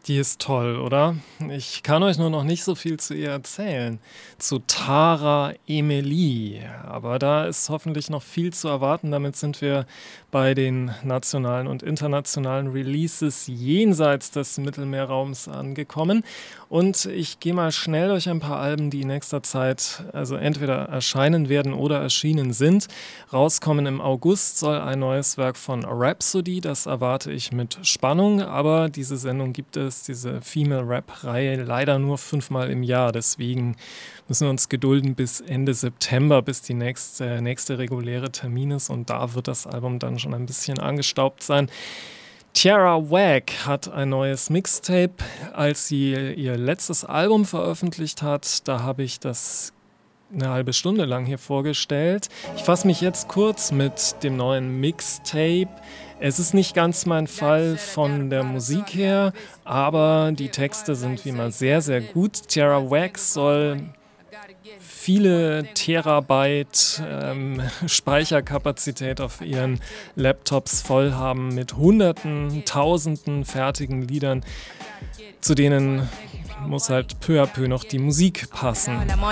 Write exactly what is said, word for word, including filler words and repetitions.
Die ist toll, oder? Ich kann euch nur noch nicht so viel zu ihr erzählen. Zu Tara Emily. Aber da ist hoffentlich noch viel zu erwarten. Damit sind wir bei den nationalen und internationalen Releases jenseits des Mittelmeerraums angekommen. Und ich gehe mal schnell durch ein paar Alben, die in nächster Zeit also entweder erscheinen werden oder erschienen sind. Rauskommen im August soll ein neues Werk von Rhapsody. Das erwarte ich mit Spannung. Aber diese Sendung gibt es, diese Female-Rap-Reihe, leider nur fünfmal im Jahr. Deswegen müssen wir uns gedulden bis Ende September, bis die nächste, nächste reguläre Termin ist. Und da wird das Album dann schon ein bisschen angestaubt sein. Tierra Whack hat ein neues Mixtape. Als sie ihr letztes Album veröffentlicht hat, da habe ich das eine halbe Stunde lang hier vorgestellt. Ich fasse mich jetzt kurz mit dem neuen Mixtape. Es ist nicht ganz mein Fall von der Musik her, aber die Texte sind wie immer sehr, sehr gut. Tierra Whack soll viele Terabyte ähm, Speicherkapazität auf ihren Laptops voll haben mit hunderten, tausenden fertigen Liedern, zu denen muss halt peu à peu noch die Musik passen.